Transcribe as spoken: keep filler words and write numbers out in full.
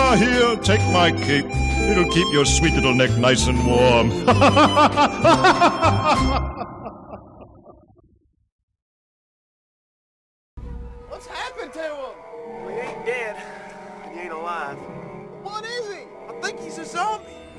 Ah, here, take my cape. It'll keep your sweet little neck nice and warm. What's happened to him? Well, he ain't dead, and he ain't alive. What is he? I think he's a zombie.